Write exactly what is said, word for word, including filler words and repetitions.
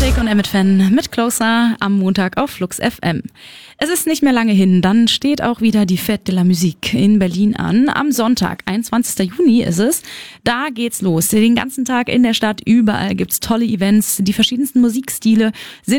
Shake und Emmett Fan mit Closer am Montag auf Flux F M. Es ist nicht mehr lange hin, dann steht auch wieder die Fête de la Musique in Berlin an. Am Sonntag, einundzwanzigsten Juni ist es. Da geht's los. Den ganzen Tag in der Stadt, überall gibt's tolle Events. Die verschiedensten Musikstile sind